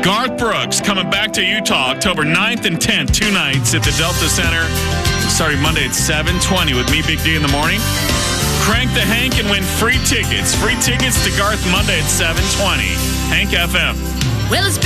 Garth Brooks coming back to Utah October 9th and 10th, 2 nights at the Delta Center, starting Monday at 7:20 with me, Big D, in the morning. Crank the Hank and win free tickets. Free tickets to Garth Monday at 7:20. Hank FM. Well, it's